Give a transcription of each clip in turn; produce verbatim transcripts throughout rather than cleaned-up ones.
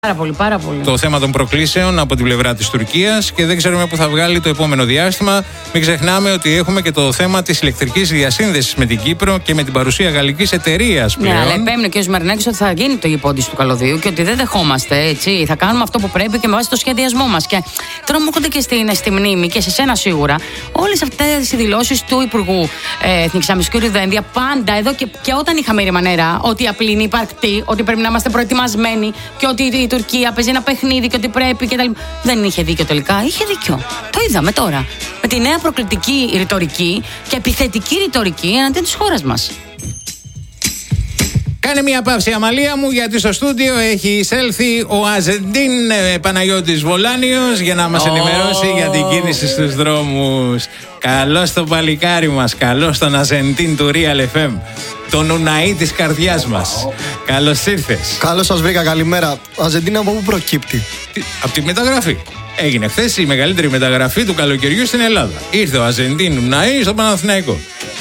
Πάρα πολύ, πάρα πολύ. Το θέμα των προκλήσεων από την πλευρά της Τουρκίας και δεν ξέρουμε πού θα βγάλει το επόμενο διάστημα. Μην ξεχνάμε ότι έχουμε και το θέμα της ηλεκτρικής διασύνδεσης με την Κύπρο και με την παρουσία γαλλικής εταιρείας πλέον. Ναι, αλλά επέμεινε ο κ. Μαρινάκης ότι θα γίνει το υπόντιση του καλωδίου και ότι δεν δεχόμαστε, έτσι. Θα κάνουμε αυτό που πρέπει και με βάση το σχεδιασμό μας. Και τώρα μου έρχονται και στην, στη μνήμη και σε σένα σίγουρα όλες αυτές οι δηλώσεις του Υπουργού ε, Εθνικής Άμυνας κ. Δένδια πάντα εδώ και, και όταν είχαμε ρήμα νερά ότι η απλή είναι υπαρκτή, ότι πρέπει να είμαστε προετοιμασμένοι και ότι η Τουρκία παίζει ένα παιχνίδι και ότι πρέπει και τα λοιπά. Δεν είχε δίκιο τελικά. Είχε δίκιο. Το είδαμε τώρα. Με τη νέα προκλητική ρητορική και επιθετική ρητορική εναντίον της χώρας μας. Κάνε μια παύση, Αμαλία μου, γιατί στο στούντιο έχει εισέλθει ο Αζεντίν ε, Παναγιώτης Βολάνιος για να μας oh. ενημερώσει για την κίνηση στους δρόμους. Καλώς το παλικάρι μας, καλώς τον Αζεντίν του Real εφ εμ, τον Ουναή της καρδιάς μας. Καλώς ήρθες. Καλώς σας βρήκα, καλημέρα. Ο Αζεντίν από πού προκύπτει? Από τη μεταγραφή. Έγινε χθες η μεγαλύτερη μεταγραφή του καλοκαιριού στην Ελλάδα. Ήρθε ο Αζεντίν Ουναή στο Παναθηναϊκό.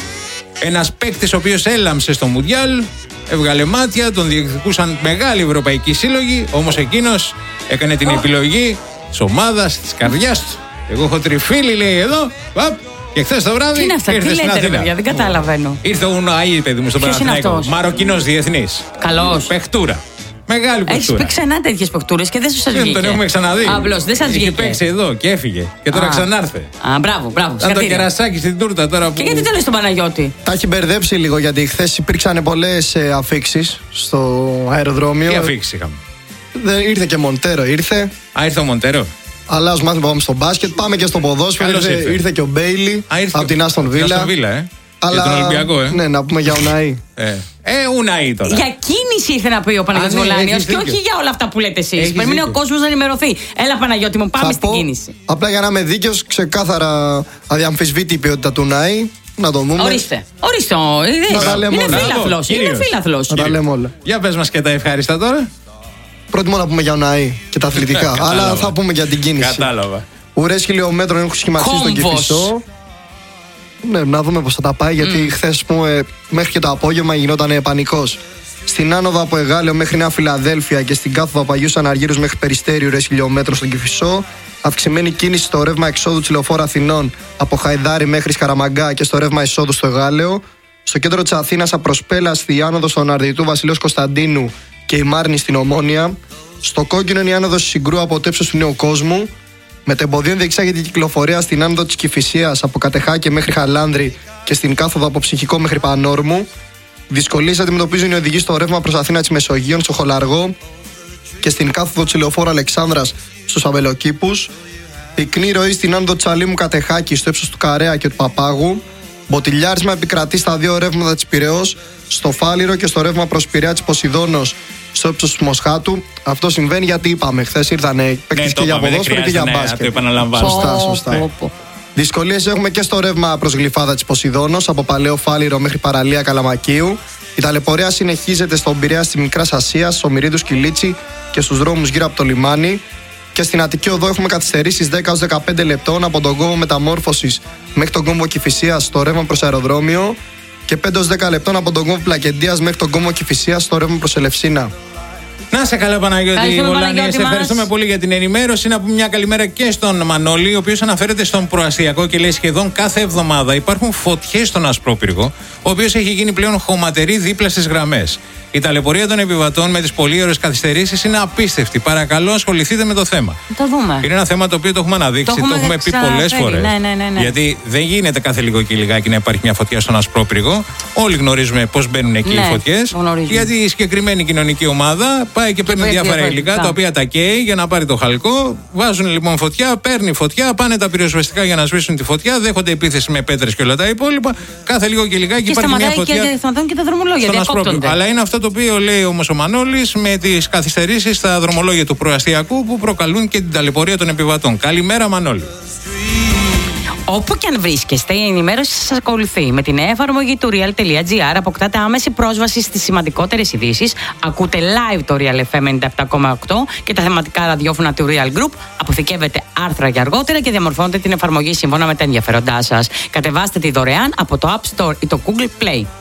Ένας παίκτης ο οποίος έλαμψε στο Μουντιάλ. Έβγαλε μάτια, τον διεκδικούσαν μεγάλοι ευρωπαϊκοί σύλλογοι, όμως εκείνος έκανε την επιλογή της ομάδας, της καρδιάς του. Εγώ έχω τριφύλι, λέει εδώ, παπ, και χθες το βράδυ αυτά, ήρθε στην Αθήνα. Παιδιά, δεν καταλαβαίνω. Ήρθε ο Ουναή, παιδί μου, στον Παναθηναϊκό. Μαροκινός διεθνής. Καλός. Παιχτούρα. Μεγάλη παιχτούρα. Έχεις πει ξανά τέτοιες παιχτούρες και δεν σας βγήκε. Δεν τον έχουμε ξαναδεί. Απλώς δεν σας βγήκε. Είχε παίξει εδώ και έφυγε. Και τώρα Α. ξανάρθε. Α, μπράβο, μπράβο. Σαν το κερασάκι στην τούρτα τώρα που. Και γιατί το λες στον Παναγιώτη? Τα έχει μπερδέψει λίγο γιατί χθες υπήρξαν πολλές ε, αφήξεις στο αεροδρόμιο. Τι αφήξεις είχαμε? Δεν, ήρθε και Μοντέρο, ήρθε. Α, ήρθε ο Μοντέρο. Αλλά ως μάθημα πάμε στο μπάσκετ, πάμε και στο ποδόσφαιρο. Ήρθε, ήρθε. ήρθε και ο Μπέιλι από την Άστον Βίλα. Άστον Βίλα, ε. Αλλά... Για τον Ολυμπιακό, ε. Ναι, να πούμε για Ουναή. ε. ε, Ουναή τώρα. Για κίνηση ήρθε να πει ο Παναγιώτης ναι, Βολάνιος και δίκιο. όχι για όλα αυτά που λέτε εσείς. Έχεις Περιμένει ο δίκιο. κόσμος να ενημερωθεί. Έλα, Παναγιώτη μου, πάμε Θα στην πω, κίνηση. Απλά για να είμαι δίκαιος, ξεκάθαρα αδιαμφισβήτη η ποιότητα του Ουναή. Να το δούμε. Ορίστε. Ορίστε. ο- είδες. Να τα λέμε Είναι όλα. φίλαθλος. Μπράβο, Είναι κύριος. φίλαθλος. Να τα λέμε όλα. Για πες μας και τα ευχάριστα τώρα. Προτιμώ να πούμε για Ουναή και τα αθλητικά. Κατάλαβα. Αλλά θα πούμε για την κίνηση. Κατάλαβα. Ουρές χιλιόμετρων έχουν σχηματιστεί στον Κόμβος. Κηφισό. Ναι, να δούμε πώς θα τα πάει, γιατί mm. χθες πούμε, μέχρι και το απόγευμα γινόταν πανικός. Στην άνοδο από Εγάλεο μέχρι Νέα Φιλαδέλφια και στην κάθοδο από Αγίους Αναργύρους μέχρι Περιστέρι, ουρές χιλιόμετρων στον Κηφισό. Αυξημένη κίνηση στο ρεύμα εξόδου της Λεωφόρου Αθηνών από Χαϊδάρι μέχρι Σκαραμαγκά και στο ρεύμα εισόδου στο Εγάλεο. Στο κέντρο της Αθήνας απροσπέλαστη η άνοδο στον Αρδιτού Βασιλέως Κωνσταντίνου και η Μάρνη στην Ομόνια. Στο κόκκινο είναι η άνοδο Συγκρού από το ύψος του Νέου Κόσμου. Μετεμποδίων διεξάγεται η κυκλοφορία στην άνοδο της Κηφισίας από Κατεχάκη μέχρι Χαλάνδρη και στην κάθοδο από Ψυχικό μέχρι Πανόρμου. Δυσκολίες αντιμετωπίζουν οι οδηγοί στο ρεύμα προς Αθήνα της Μεσογείων, στο Χολαργό και στην κάθοδο της Λεωφόρου Αλεξάνδρας στους Αβελοκήπους. Πυκνή ροή στην άνοδο της Αλήμου Κατεχάκη στο ύψος του Καρέα και του Παπάγου. Μποτιλιάρισμα επικρατεί στα δύο ρεύματα της Πειραιώς, στο Φάληρο και στο ρεύμα προς Πειραιά της Ποσειδώνος στο ύψος του Μοσχάτου. Αυτό συμβαίνει γιατί είπαμε, χθες ήρθανε παίκτες και για ποδόσφαιρο και για μπάσκετ. Το επαναλαμβάνω. Σωστά, σωστά. Πω, πω. Δυσκολίες έχουμε και στο ρεύμα προς Γλυφάδα της Ποσειδώνος από Παλαιό Φάληρο μέχρι Παραλία Καλαμακίου. Η ταλαιπωρία συνεχίζεται στον Πειραιά της Μικράς Ασίας, στο Μυρίδου Σκυλίτσι και στους δρόμους γύρω από το λιμάνι. Και στην Αττική Οδό έχουμε καθυστερήσεις δέκα έως δεκαπέντε λεπτών από τον κόμβο Μεταμόρφωσης μέχρι τον κόμβο Κηφισίας στο ρεύμα προς αεροδρόμιο και πέντε έως δέκα λεπτών από τον κόμβο Πλακεντίας μέχρι τον κόμβο Κηφισίας στο ρεύμα προς Ελευσίνα. Να σε καλά, Παναγιώτη Ευχαριστούμε, Βολάνη. Παναγιώτη Σε μας. ευχαριστούμε πολύ για την ενημέρωση. Να πούμε μια καλημέρα και στον Μανώλη, ο οποίος αναφέρεται στον προαστιακό και λέει σχεδόν κάθε εβδομάδα υπάρχουν φωτιές στον Ασπρόπυργο, ο οποίος έχει γίνει πλέον χωματερή δίπλα στις γραμμές. Η ταλαιπωρία των επιβατών με τις πολύ ώρες καθυστερήσεις είναι απίστευτη. Παρακαλώ, ασχοληθείτε με το θέμα. Το δούμε. Είναι ένα θέμα το οποίο το έχουμε αναδείξει, Το το έχουμε έχουμε, πει ξαναφέρει. πολλές φορές. Ναι, ναι, ναι, ναι. Γιατί δεν γίνεται κάθε λίγο και λιγάκι να υπάρχει μια φωτιά στον Ασπρόπυργο. Όλοι γνωρίζουμε πώς μπαίνουν εκεί Ναι, οι φωτιές. γνωρίζουμε. Γιατί η συγκεκριμένη κοινωνική ομάδα πάει και παίρνει παίρνει διάφορα διαφορετικά. υλικά τα οποία τα καίει για να πάρει το χαλκό. Βάζουν λοιπόν φωτιά, παίρνει φωτιά, πάνε τα πυροσβεστικά για να σβήσουν τη φωτιά, δέχονται επίθεση με πέτρες και όλα τα υπόλοιπα. Κάθε λίγο και λιγάκι Και υπάρχει μια σταματάει φωτιά. και, σταματάνε και τα δρομολόγια. στον Ασπρόπυργο. Διακόπτονται. Αλλά είναι αυτό το οποίο λέει όμως ο Μανώλης με τις καθυστερήσεις στα δρομολόγια του προαστιακού που προκαλούν και την ταλαιπωρία των επιβατών. Καλημέρα, Μανώλη. Όπου και αν βρίσκεστε, η ενημέρωση σας ακολουθεί. Με την νέα εφαρμογή του real.gr αποκτάτε άμεση πρόσβαση στις σημαντικότερες ειδήσεις. Ακούτε live το Real εφ εμ ενενήντα επτά κόμμα οκτώ και τα θεματικά ραδιόφωνα του Real Group. Αποθηκεύετε άρθρα για αργότερα και διαμορφώνετε την εφαρμογή σύμφωνα με τα ενδιαφέροντά σας. Κατεβάστε τη δωρεάν από το App Store ή το Google Play.